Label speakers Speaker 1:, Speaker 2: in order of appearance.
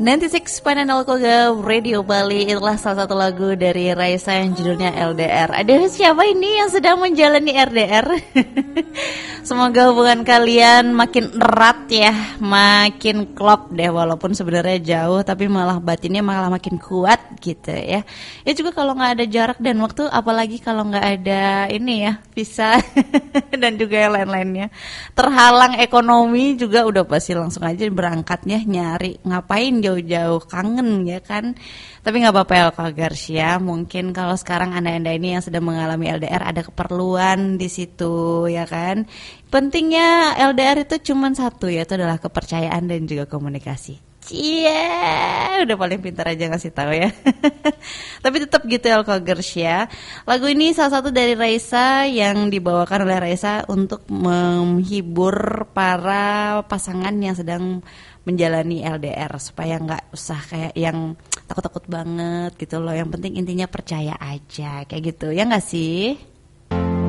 Speaker 1: 96.0 Koga Radio Bali. Itulah salah satu lagu dari Raisa yang judulnya LDR. Ada siapa ini yang sedang menjalani RDR? Semoga hubungan kalian makin erat ya, makin klop deh. Walaupun sebenarnya jauh, tapi malah batinnya malah makin kuat gitu ya. Ya juga kalau nggak ada jarak dan waktu, apalagi kalau nggak ada ini ya, visa dan juga yang lain-lainnya. Terhalang ekonomi juga udah pasti langsung aja berangkatnya nyari ngapain jauh-jauh, kangen ya kan. Tapi nggak apa-apa ya Kak Garcia. Mungkin kalau sekarang anda ini yang sedang mengalami LDR ada keperluan di situ ya kan. Pentingnya LDR itu cuma satu, yaitu adalah kepercayaan dan juga komunikasi. Udah paling pintar aja ngasih tahu ya. Tapi tetap gitu ya Kak Garcia. Lagu ini salah satu dari Raisa yang dibawakan oleh Raisa untuk menghibur para pasangan yang sedang menjalani LDR supaya nggak usah kayak yang takut-takut banget gitu loh. Yang penting intinya percaya aja kayak gitu ya nggak sih?